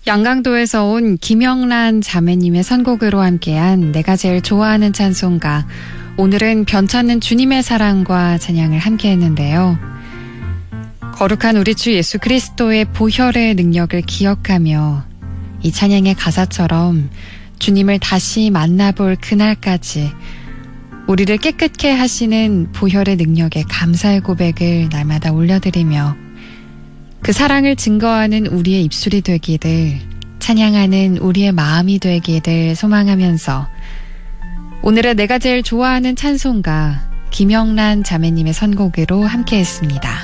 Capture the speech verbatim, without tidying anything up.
양강도에서 온 김영란 자매님의 선곡으로 함께한 내가 제일 좋아하는 찬송가. 오늘은 변찮는 주님의 사랑과 찬양을 함께 했는데요. 거룩한 우리 주 예수 그리스도의 보혈의 능력을 기억하며 이 찬양의 가사처럼 주님을 다시 만나볼 그날까지 우리를 깨끗게 하시는 보혈의 능력에 감사의 고백을 날마다 올려드리며 그 사랑을 증거하는 우리의 입술이 되기를, 찬양하는 우리의 마음이 되기를 소망하면서 오늘은 내가 제일 좋아하는 찬송가 김영란 자매님의 선곡으로 함께했습니다.